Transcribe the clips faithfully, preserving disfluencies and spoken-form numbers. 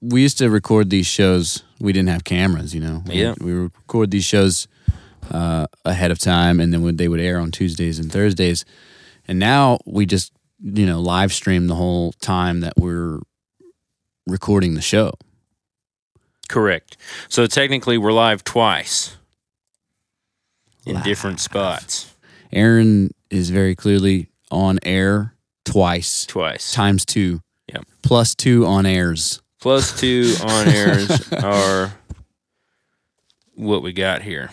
we used to record these shows. We didn't have cameras, you know. Yeah. We, we would record these shows uh, ahead of time, and then when they would air on Tuesdays and Thursdays. And now we just, you know, live stream the whole time that we're recording the show. Correct. So technically, we're live twice in Live. different spots. Aaron is very clearly on air twice. Twice. Times two. Yep. Plus two on airs. Plus two on airs are what we got here.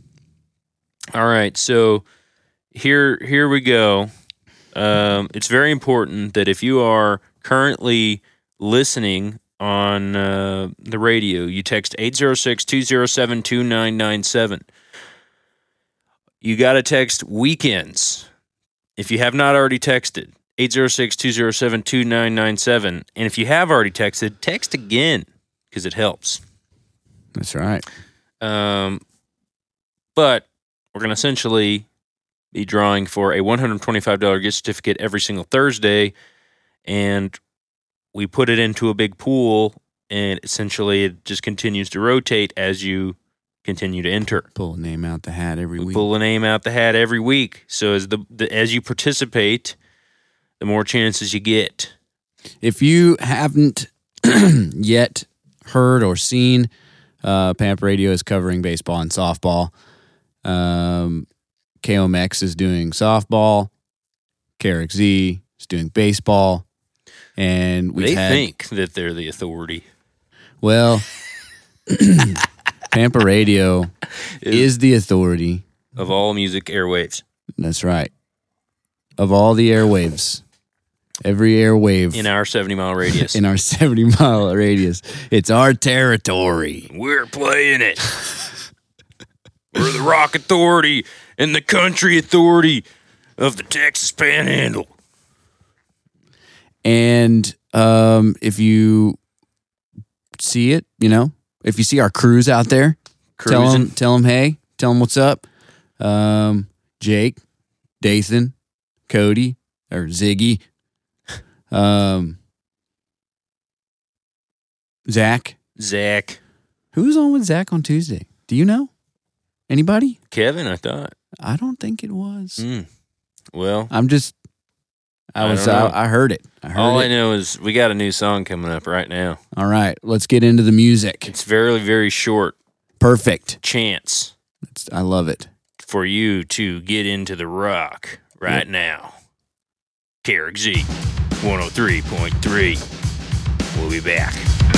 All right, so here here we go. Um, it's very important that if you are currently listening on uh, the radio, you text eight zero six, two zero seven, two nine nine seven. You got to text weekends. If you have not already texted, eight zero six, two zero seven, two nine nine seven. And if you have already texted, text again because it helps. That's right. Um, but we're going to essentially be drawing for a one hundred twenty-five dollars gift certificate every single Thursday, and we put it into a big pool, and essentially it just continues to rotate as you continue to enter. Pull a name out the hat every We week. pull a name out the hat every week. So as the, the as you participate, the more chances you get. If you haven't yet heard or seen, uh, Pamp Radio is covering baseball and softball. Um, K O M X is doing softball. K R X Z is doing baseball. And we They had, think that they're the authority. well, Pampa Radio Is- is the authority. Of all music airwaves. That's right. Of all the airwaves, every airwave In our seventy-mile radius. in our seventy mile radius, it's our territory. We're playing it. We're the rock authority and the country authority of the Texas Panhandle. And um, if you see it, you know, if you see our crews out there, tell them, Cruising. tell them, hey, tell them what's up. Um, Jake, Dathan, Cody, or Ziggy, um, Zach. Zach. Who's on with Zach on Tuesday? Do you know? Anybody? Kevin, I thought. I don't think it was. Mm. Well, I'm just. I I was. don't know. I, I heard it. I heard all it. I know is we got a new song coming up right now. All right, let's get into the music. It's very, very short Perfect. chance It's, I love it. for you to get into the rock right Yep. now. K R X Z one oh three point three. We'll be back.